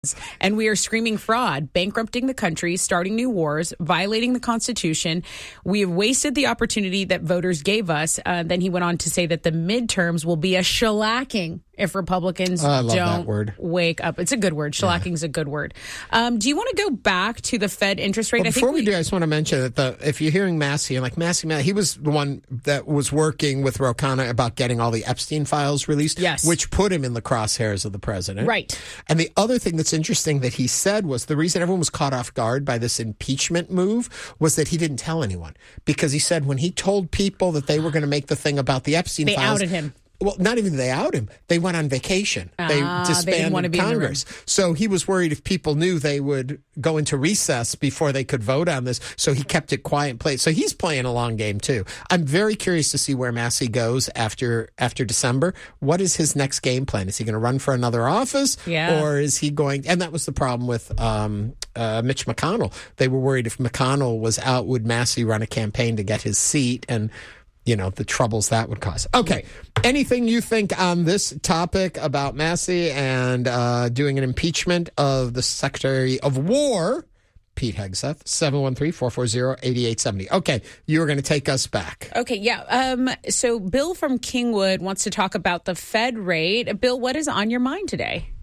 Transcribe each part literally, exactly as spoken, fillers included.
And we are screaming fraud, bankrupting the country, starting new wars, violating the Constitution. We have wasted the opportunity that voters gave us. Uh, then he went on to say that the midterms will be a shellacking if Republicans oh, I love don't that word. wake up. It's a good word. Shellacking is yeah. a good word. Um, do you want to go back to the Fed interest rate? Well, I before think we, we do, I just want to mention that the, if you're hearing Massey, and like Massey, he was the one that was working with Ro Khanna about getting all the Epstein files released, yes. which put him in the crosshairs of the president. Right. And the other thing that's interesting that he said was the reason everyone was caught off guard by this impeachment move was that he didn't tell anyone. Because he said when he told people that they were going to make the thing about the Epstein they files. They outed him. Well, not even they out him. They went on vacation. Ah, they they disbanded didn't want to be Congress. So he was worried if people knew they would go into recess before they could vote on this. So he kept it quiet and played. So he's playing a long game, too. I'm very curious to see where Massey goes after after December. What is his next game plan? Is he going to run for another office? Yeah. Or is he going? And that was the problem with um, uh, Mitch McConnell. They were worried if McConnell was out, would Massey run a campaign to get his seat? And you know, the troubles that would cause. Okay. Right. Anything you think on this topic about Massey and uh, doing an impeachment of the Secretary of War, Pete Hegseth, seven one three, four four zero, eight eight seven zero. Okay. You were going to take us back. Okay. Yeah. Um, so Bill from Kingwood wants to talk about the Fed rate. Bill, what is on your mind today?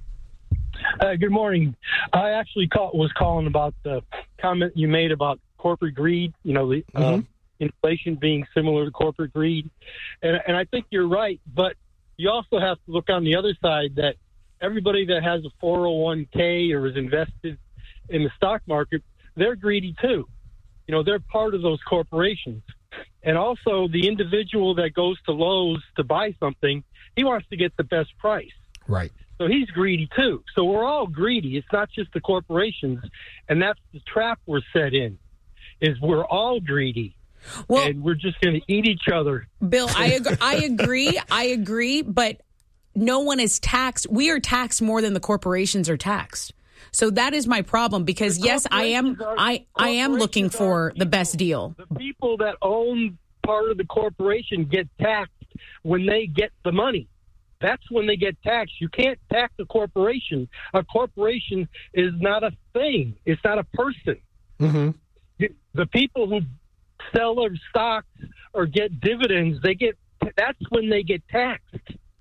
Uh, good morning. I actually call, was calling about the comment you made about corporate greed, you know, the, uh, mm-hmm. inflation being similar to corporate greed. And, and I think you're right, but you also have to look on the other side that everybody that has a four oh one k or is invested in the stock market, they're greedy too. You know, they're part of those corporations. And also the individual that goes to Lowe's to buy something, he wants to get the best price. Right. So he's greedy too. So we're all greedy. It's not just the corporations. And that's the trap we're set in, is we're all greedy. Well, and we're just going to eat each other. Bill, I agree, I agree. I agree. But no one is taxed. We are taxed more than the corporations are taxed. So that is my problem because, yes, I am are, I, I am looking for people, the best deal. The people that own part of the corporation get taxed when they get the money. That's when they get taxed. You can't tax a corporation. A corporation is not a thing. It's not a person. Mm-hmm. The people who sell their stocks or get dividends, they get that's when they get taxed.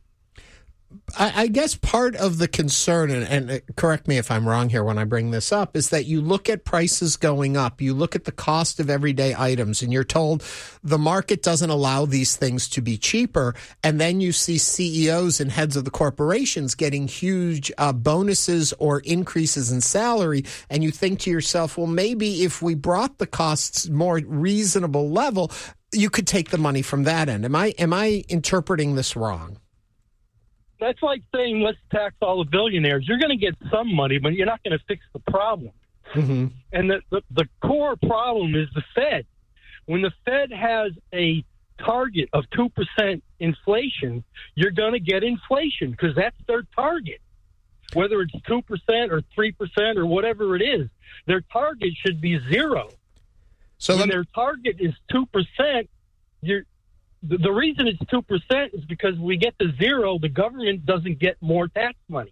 I, I guess part of the concern, and, and correct me if I'm wrong here when I bring this up, is that you look at prices going up, you look at the cost of everyday items, and you're told the market doesn't allow these things to be cheaper, and then you see C E Os and heads of the corporations getting huge uh, bonuses or increases in salary, and you think to yourself, well, maybe if we brought the costs more reasonable level, you could take the money from that end. Am I am I interpreting this wrong? That's like saying, let's tax all the billionaires. You're going to get some money, but you're not going to fix the problem. Mm-hmm. And the, the, the core problem is the Fed. When the Fed has a target of two percent inflation, you're going to get inflation because that's their target. Whether it's two percent or three percent or whatever it is, their target should be zero. So when me- their target is two percent, you're The, the reason it's two percent is because we get to zero, the government doesn't get more tax money.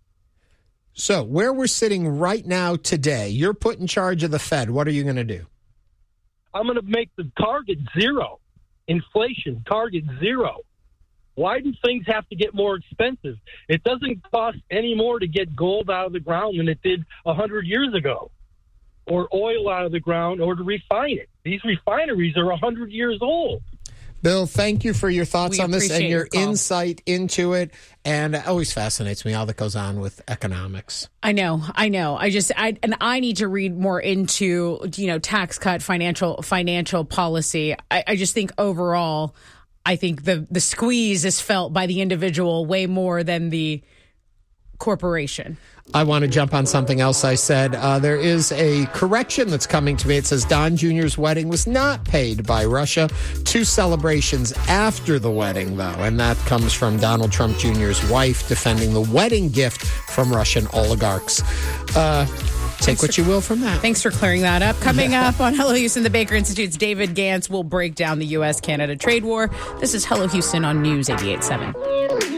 So where we're sitting right now today, you're put in charge of the Fed. What are you going to do? I'm going to make the target zero. Inflation, target zero. Why do things have to get more expensive? It doesn't cost any more to get gold out of the ground than it did one hundred years ago, or oil out of the ground, or to refine it. These refineries are one hundred years old. Bill, thank you for your thoughts we on this and your, your insight into it. And it always fascinates me all that goes on with economics. I know, I know. I just, I and I need to read more into, you know, tax cut, financial financial policy. I, I just think overall, I think the the squeeze is felt by the individual way more than the corporation. I want to jump on something else I said. Uh, there is a correction that's coming to me. It says Don Junior's wedding was not paid by Russia. Two celebrations after the wedding, though, and that comes from Donald Trump Junior's wife defending the wedding gift from Russian oligarchs. Uh, take what you will from that. Thanks for clearing that up. Coming up on Hello Houston, the Baker Institute's David Gantz will break down the U S Canada trade war. This is Hello Houston on News eighty-eight point seven.